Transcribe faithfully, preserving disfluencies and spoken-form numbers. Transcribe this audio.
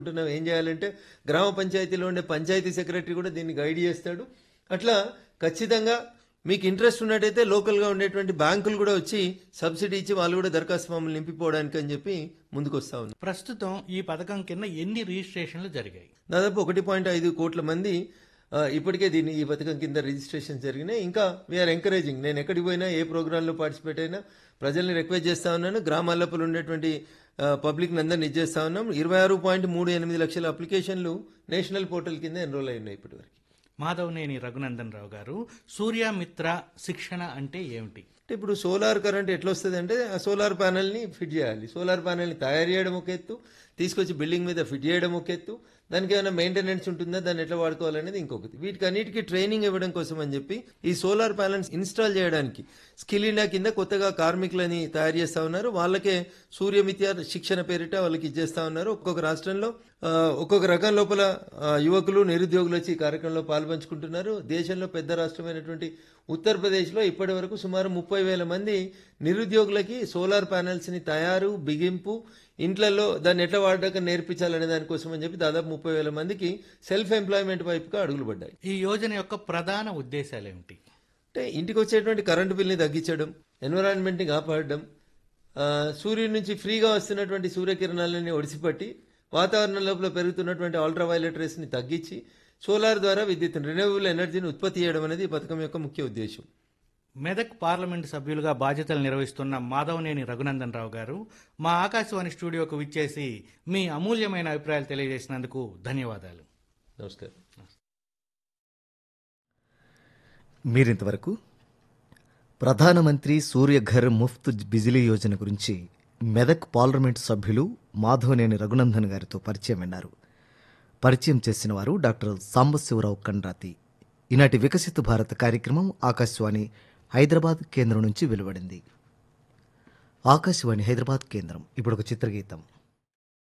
ఉంటున్నాం. ఏం చేయాలంటే గ్రామ పంచాయతీలో ఉండే పంచాయతీ సెక్రటరీ కూడా దీన్ని గైడ్ చేస్తాడు. అట్లా ఖచ్చితంగా మీకు ఇంట్రెస్ట్ ఉన్నట్టయితే లోకల్గా ఉండేటువంటి బ్యాంకులు కూడా వచ్చి సబ్సిడీ ఇచ్చి వాళ్ళు కూడా దరఖాస్తు ఫామ్లు నింపిపోవడానికి అని చెప్పి ముందుకు వస్తా ఉన్నారు. ప్రస్తుతం ఈ పథకం కింద ఎన్ని రిజిస్ట్రేషన్లు జరిగాయి? దాదాపు ఒకటి పాయింట్ ఐదు కోట్ల మంది ఆ, ఇప్పటికే దీన్ని ఈ పథకం కింద రిజిస్ట్రేషన్ జరిగినాయి. ఇంకా వీఆర్ ఎంకరేజింగ్. నేను ఎక్కడికి పోయినా ఏ ప్రోగ్రాంలో పార్టిసిపేట్ అయినా ప్రజల్ని రిక్వెస్ట్ చేస్తా ఉన్నాను. గ్రామాలపలు ఉండేటువంటి పబ్లిక్ అందరిని ఇచ్చేస్తా ఉన్నాం. ఇరవై ఆరు పాయింట్ మూడు ఎనిమిది లక్షల అప్లికేషన్లు నేషనల్ పోర్టల్ కింద ఎన్రోల్ అయి ఉన్నాయి ఇప్పటివరకు. మాధవనేని రఘునందన్ రావు గారు, సూర్యమిత్ర శిక్షణ అంటే ఏమిటి? అంటే ఇప్పుడు సోలార్ కరెంట్ ఎట్లా వస్తుంది అంటే ఆ సోలార్ ప్యానెల్ని ఫిట్ చేయాలి. సోలార్ ప్యానెల్ని తయారు చేయడం ఒక ఎత్తు, తీసుకొచ్చి బిల్డింగ్ మీద ఫిట్ చేయడం ఒక ఎత్తు, దానికి ఏమైనా మెయింటెనెన్స్ ఉంటుందా, దాన్ని ఎట్లా వాడుకోవాలనేది ఇంకొకటి. వీటికి అన్నిటికీ ట్రైనింగ్ ఇవ్వడం కోసం అని చెప్పి ఈ సోలార్ ప్యానెల్స్ ఇన్స్టాల్ చేయడానికి స్కిల్ ఇండియా కింద కొత్తగా కార్మికులని తయారు చేస్తా ఉన్నారు. వాళ్ళకే సూర్యమిత్ర శిక్షణ పేరిట వాళ్ళకి ఇచ్చేస్తా ఉన్నారు. ఒక్కొక్క రాష్ట్రంలో ఒక్కొక్క రకం లోపల యువకులు నిరుద్యోగులు వచ్చి ఈ కార్యక్రమంలో పాల్పంచుకుంటున్నారు. దేశంలో పెద్ద రాష్ట్రమైనటువంటి ఉత్తరప్రదేశ్లో ఇప్పటి వరకు సుమారు ముప్పై వేల మంది నిరుద్యోగులకి సోలార్ ప్యానెల్స్ని తయారు, బిగింపు, ఇంట్లలో దాన్ని ఎట్లా వాడక నేర్పించాలనే దానికోసం అని చెప్పి దాదాపు ముప్పై వేల మందికి సెల్ఫ్ ఎంప్లాయ్మెంట్ వైపుగా అడుగులు పడ్డాయి. ఈ యోజన యొక్క ప్రధాన ఉద్దేశాలు ఏమిటి? అంటే ఇంటికి వచ్చేటువంటి కరెంటు బిల్ని తగ్గించడం, ఎన్విరాన్మెంట్ని కాపాడడం, సూర్యుడి నుంచి ఫ్రీగా వస్తున్నటువంటి సూర్యకిరణాలని ఒడిసిపట్టి వాతావరణం లోపల పెరుగుతున్నటువంటి అల్ట్రావైలెట్ రేస్ని తగ్గించి సోలార్ ద్వారా విద్యుత్ రెన్యూవబుల్ ఎనర్జీని ఉత్పత్తి చేయడం అనేది ఈ పథకం యొక్క ముఖ్య ఉద్దేశం. మెదక్ పార్లమెంటు సభ్యులుగా బాధ్యతలు నిర్వహిస్తున్న మాధవనేని రఘునందన్ రావు గారు మా ఆకాశవాణి స్టూడియోకు విచ్చేసి మీ అమూల్యమైన అభిప్రాయాలు తెలియజేసినందుకు ధన్యవాదాలు. నమస్కారం. మీరింతవరకు ప్రధానమంత్రి సూర్యఘర్ ముఫ్త్ బిజిలీ యోజన గురించి మెదక్ పార్లమెంటు సభ్యులు మాధవనేని రఘునందన్ గారితో పరిచయం విన్నారు. పరిచయం చేసిన వారు డాక్టర్ సాంబశివరావు కండ్రాతి. ఈనాటి వికసిత భారత కార్యక్రమం ఆకాశవాణి హైదరాబాద్ కేంద్రం నుంచి వెలువడింది. ఆకాశవాణి హైదరాబాద్ కేంద్రం ఇప్పుడు ఒక చిత్రగీతం.